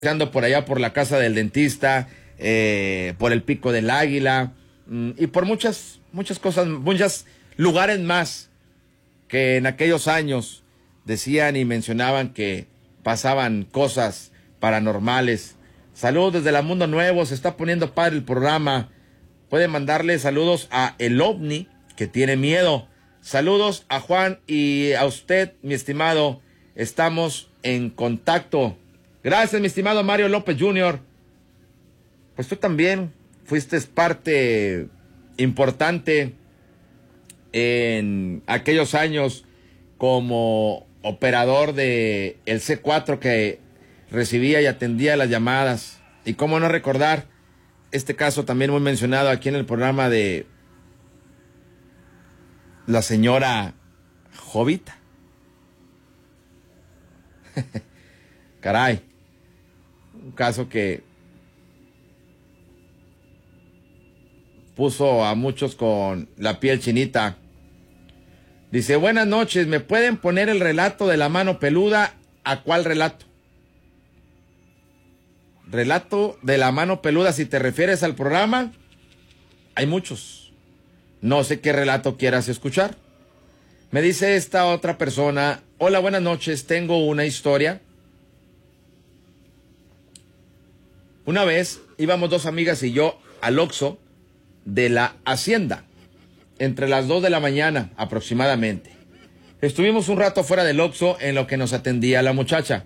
paseando por allá por la casa del dentista, por el Pico del Águila, y por muchas cosas, muchos lugares más que en aquellos años decían y mencionaban que pasaban cosas paranormales. Saludos desde la Mundo Nuevo, se está poniendo padre el programa. Puede mandarle saludos a El OVNI, que tiene miedo. Saludos a Juan y a usted, mi estimado. Estamos en contacto. Gracias, mi estimado Mario López Jr. Pues tú también fuiste parte importante en aquellos años como operador de el C4 que recibía y atendía las llamadas. Y cómo no recordar este caso también muy mencionado aquí en el programa de la señora Jovita. Caray, un caso que puso a muchos con la piel chinita. Dice, buenas noches, ¿me pueden poner el relato de la mano peluda? ¿A cuál relato? Relato de la mano peluda, si te refieres al programa, hay muchos. No sé qué relato quieras escuchar. Me dice esta otra persona, hola, buenas noches, tengo una historia. Una vez íbamos dos amigas y yo al Oxxo de la Hacienda, entre las 2 de la mañana aproximadamente. Estuvimos un rato fuera del Oxxo en lo que nos atendía la muchacha.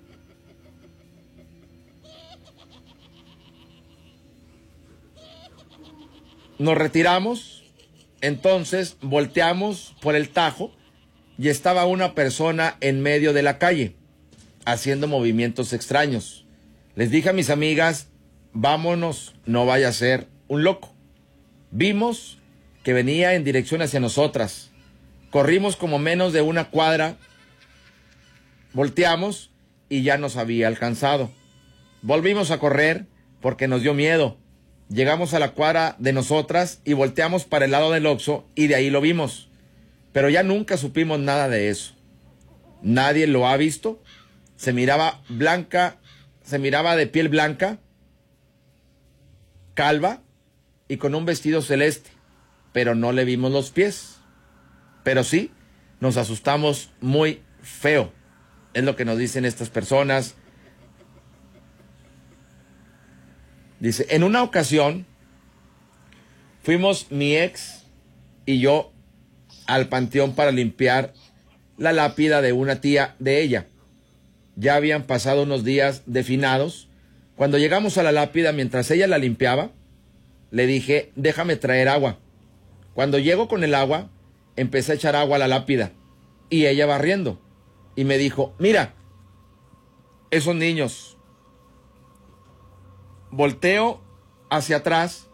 Nos retiramos, entonces volteamos por el Tajo y estaba una persona en medio de la calle, haciendo movimientos extraños. Les dije a mis amigas, vámonos, no vaya a ser un loco. Vimos que venía en dirección hacia nosotras. Corrimos como menos de una cuadra, volteamos y ya nos había alcanzado. Volvimos a correr porque nos dio miedo. Llegamos a la cuadra de nosotras y volteamos para el lado del Oxxo y de ahí lo vimos. Pero ya nunca supimos nada de eso. Nadie lo ha visto. Se miraba blanca, se miraba de piel blanca, calva y con un vestido celeste, pero no le vimos los pies. Pero sí, nos asustamos muy feo. Es lo que nos dicen estas personas. Dice, en una ocasión fuimos mi ex y yo al panteón para limpiar la lápida de una tía de ella. Ya habían pasado unos días de finados. Cuando llegamos a la lápida, mientras ella la limpiaba, le dije, déjame traer agua. Cuando llego con el agua, empecé a echar agua a la lápida y ella barriendo. Y me dijo, mira, esos niños. Volteo hacia atrás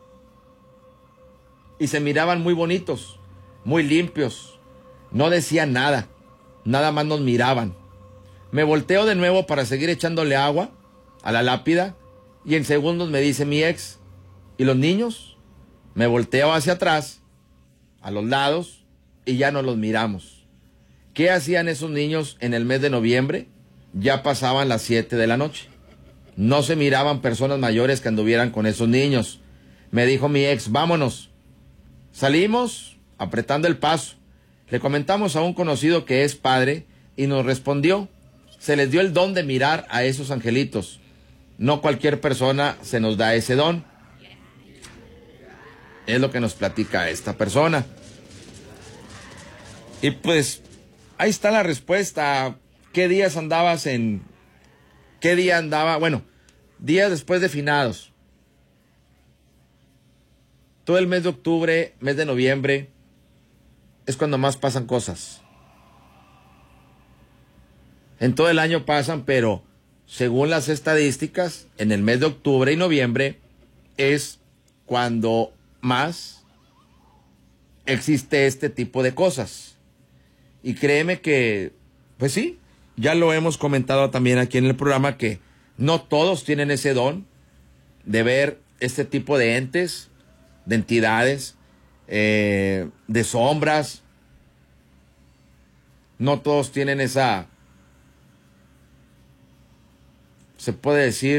y se miraban muy bonitos, muy limpios. No decían nada, nada más nos miraban. Me volteo de nuevo para seguir echándole agua a la lápida y en segundos me dice mi ex, ¿y los niños? Me volteo hacia atrás, a los lados, y ya no los miramos. ¿Qué hacían esos niños en el mes de noviembre? Ya pasaban las 7 de la noche. No se miraban personas mayores que anduvieran con esos niños. Me dijo mi ex, vámonos. Salimos apretando el paso. Le comentamos a un conocido que es padre y nos respondió, se les dio el don de mirar a esos angelitos. No cualquier persona se nos da ese don. Es lo que nos platica esta persona. Y pues, ahí está la respuesta. ¿Qué días andabas en...? ¿Qué día andaba? Bueno, días después de finados. Todo el mes de octubre, mes de noviembre, es cuando más pasan cosas. En todo el año pasan, pero según las estadísticas, en el mes de octubre y noviembre es cuando más existe este tipo de cosas. Y créeme que, pues sí, ya lo hemos comentado también aquí en el programa que no todos tienen ese don de ver este tipo de entes, de entidades, de sombras. No todos tienen esa se puede decir,